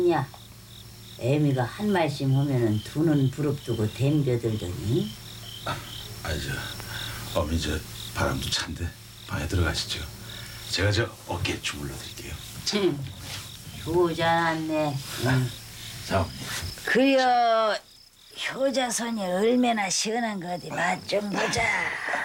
야, 애미가 한 말씀 하면은 두 눈 부릅뜨고 댐벼들더니. 아니 어머니 바람도 찬데 방에 들어가시죠. 제가 어깨에 주물러 드릴게요. 좋지 않네. 자 어머니. 그여 효자손이 얼마나 시원한 거 어디 맛 좀 보자.